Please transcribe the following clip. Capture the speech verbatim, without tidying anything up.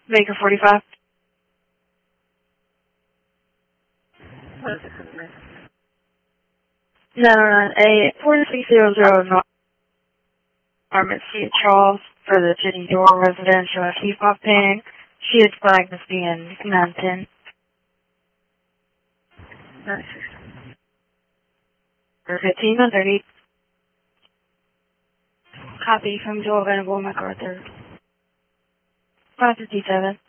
Baker forty-five. nine oh nine A, four six zero zero apartment C at Charles for the City Door residential at Hip-Hop Ping. She is flagged as being nine ten. Or fifteen on thirty. Copy from Joe Venable MacArthur. five fifty-seven.